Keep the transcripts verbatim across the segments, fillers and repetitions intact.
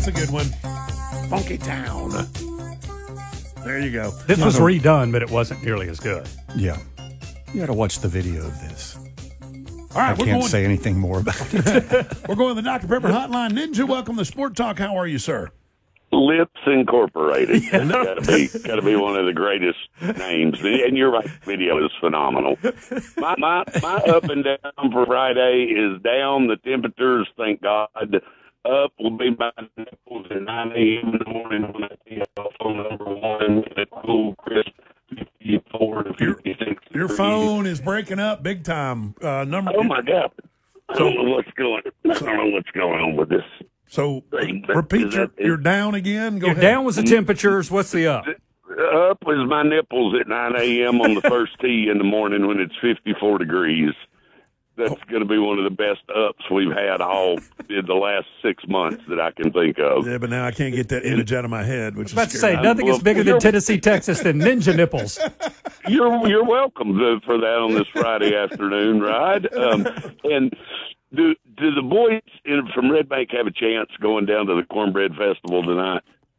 That's a good one. Funky Town. There you go. This was redone, but it wasn't nearly as good. Yeah. You got to watch the video of this. All right, I we're can't going, say anything more about it. We're going to the Doctor Pepper Hotline. Ninja, welcome to Sport Talk. How are you, sir? Lips Incorporated. It's got to be got to be one of the greatest names. And you're right, the video is phenomenal. My my my up and down for Friday is down. The temperatures, thank God. Up will be by nipples at nine a.m. in the morning when I see phone number one. It's cool, crisp, fifty-four to fifty-six. Your, your phone is breaking up big time. Uh, number. Oh my God! I don't know what's going. I don't know what's going on with this. So thing, repeat your. That, you're down again. Go Your ahead. down was the temperatures. What's the up? Up is my nipples at nine a.m. on the first tee in the morning when it's fifty-four degrees. That's going to be one of the best ups we've had all in the last six months that I can think of. Yeah, but now I can't get that image out of my head, which is I was about to scary. say, nothing well, is bigger than Tennessee, Texas than ninja nipples. You're you're welcome to, for that on this Friday afternoon ride. Um, and do do the boys in, from Red Bank have a chance going down to the Cornbread Festival tonight?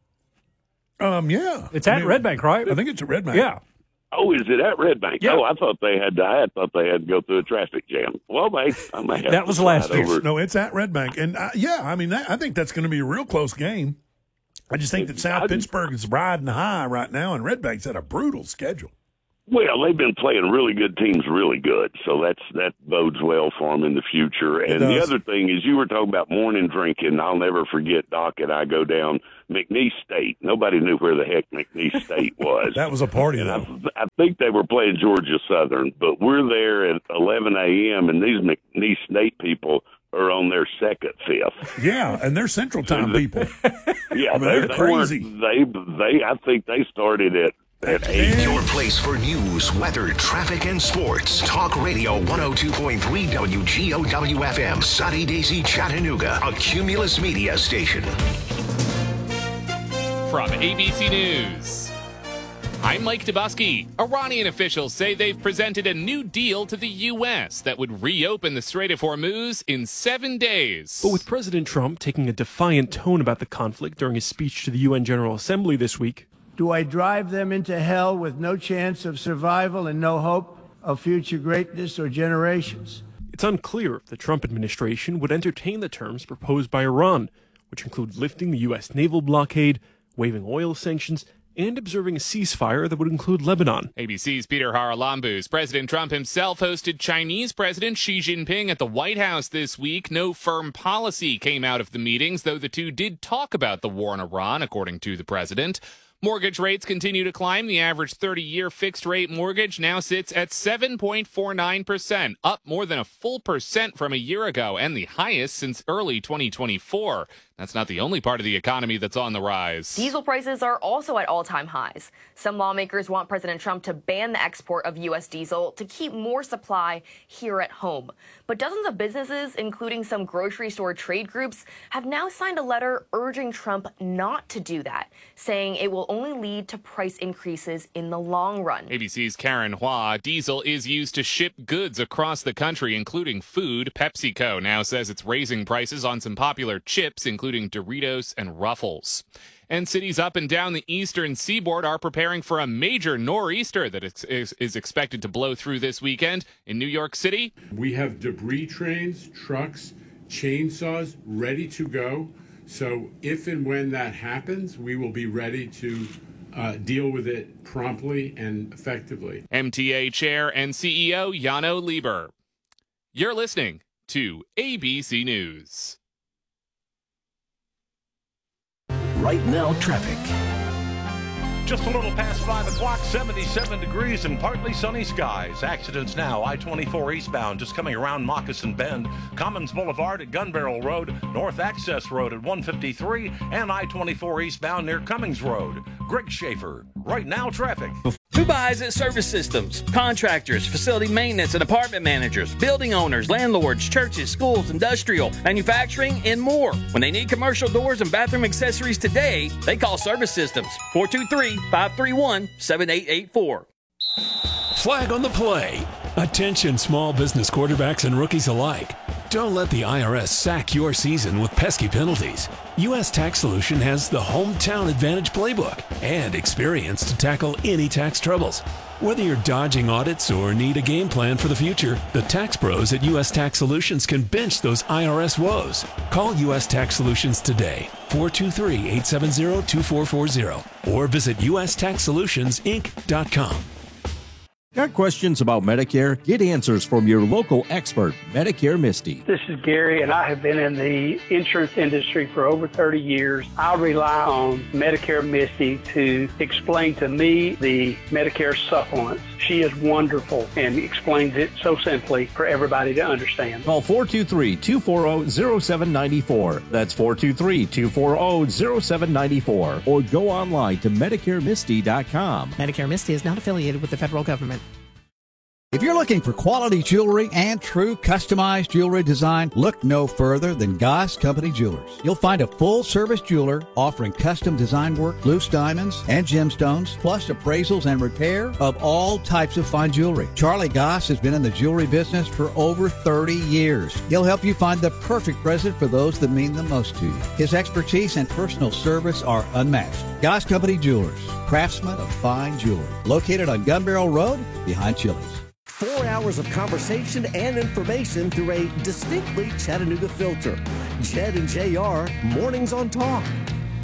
Um, yeah, It's at Red Bank, right? I think it's at Red Bank. Yeah. Oh, is it at Red Bank? Yeah. Oh, I thought they had. To, I thought they had to go through a traffic jam. Well, they. I may have That to was slide last year. over. No, it's at Red Bank, and uh, yeah, I mean, that, I think that's going to be a real close game. I just think that South I- Pittsburgh is riding high right now, and Red Bank's had a brutal schedule. Well, they've been playing really good teams, really good. So that's that bodes well for them in the future. And the does. other thing is, you were talking about morning drinking. I'll never forget, Doc and I go down McNeese State. Nobody knew where the heck McNeese State was. That was a party, And though. I, I think they were playing Georgia Southern, but we're there at eleven a.m. and these McNeese State people are on their second fifth. Yeah, and they're Central Time people. Yeah, I mean, they're they crazy. weren't- They, they, I think they started at. At eight. Your place for news, weather, traffic, and sports. Talk Radio one oh two point three W G O W F M. Sunny Daisy, Chattanooga. A Cumulus Media station. From A B C News, I'm Mike Dubusky. Iranian officials say they've presented a new deal to the U S that would reopen the Strait of Hormuz in seven days. But with President Trump taking a defiant tone about the conflict during his speech to the U N General Assembly this week, do I drive them into hell with no chance of survival and no hope of future greatness or generations? it's unclear if the Trump administration would entertain the terms proposed by Iran, which include lifting the U S naval blockade, waiving oil sanctions, and observing a ceasefire that would include Lebanon. A B C's Peter Haralambous. President Trump himself hosted Chinese President Xi Jinping at the White House this week. No firm policy came out of the meetings, though the two did talk about the war in Iran, according to the president. Mortgage rates continue to climb. The average thirty-year fixed-rate mortgage now sits at seven point four nine percent, up more than a full percent from a year ago, and the highest since early twenty twenty-four. That's not the only part of the economy that's on the rise. Diesel prices are also at all-time highs. Some lawmakers want President Trump to ban the export of U S diesel to keep more supply here at home. But dozens of businesses, including some grocery store trade groups, have now signed a letter urging Trump not to do that, saying it will only lead to price increases in the long run. A B C's Karen Hua. Diesel is used to ship goods across the country, including food. PepsiCo now says it's raising prices on some popular chips, including Doritos and Ruffles. And cities up and down the eastern seaboard are preparing for a major nor'easter that is, is, is expected to blow through this weekend. In New York City, we have debris trains, trucks, chainsaws ready to go. So if and when that happens, we will be ready to uh, deal with it promptly and effectively. M T A Chair and C E O Jano Lieber. You're listening to A B C News. Right now, traffic. Just a little past five o'clock, seventy-seven degrees and partly sunny skies. Accidents now, I twenty-four eastbound, just coming around Moccasin Bend, Commons Boulevard at Gun Barrel Road, North Access Road at one fifty-three, and I twenty-four eastbound near Cummings Road. Greg Schaefer, right now, traffic. Who buys at Service Systems? Contractors, facility maintenance and apartment managers, building owners, landlords, churches, schools, industrial, manufacturing, and more. When they need commercial doors and bathroom accessories today, they call Service Systems. four two three, five three one, seven eight eight four. Flag on the play. Attention small business quarterbacks and rookies alike. Don't let the I R S sack your season with pesky penalties. U S Tax Solution has the Hometown Advantage playbook and experience to tackle any tax troubles. Whether you're dodging audits or need a game plan for the future, the tax pros at U S Tax Solutions can bench those I R S woes. Call U S Tax Solutions today, four two three, eight seven zero, two four four zero, or visit U S tax solutions inc dot com. Got questions about Medicare? Get answers from your local expert, Medicare Misty. This is Gary, and I have been in the insurance industry for over thirty years. I rely on Medicare Misty to explain to me the Medicare supplements. She is wonderful and explains it so simply for everybody to understand. Call four two three, two four zero, zero seven nine four. That's four two three, two four zero, zero seven nine four. Or go online to Medicare Misty dot com. Medicare Misty is not affiliated with the federal government. If you're looking for quality jewelry and true customized jewelry design, look no further than Goss Company Jewelers. You'll find a full-service jeweler offering custom design work, loose diamonds, and gemstones, plus appraisals and repair of all types of fine jewelry. Charlie Goss has been in the jewelry business for over thirty years. He'll help you find the perfect present for those that mean the most to you. His expertise and personal service are unmatched. Goss Company Jewelers, craftsmen of fine jewelry. Located on Gun Barrel Road, behind Chili's. Four hours of conversation and information through a distinctly Chattanooga filter. Jed and J R, Mornings on Talk.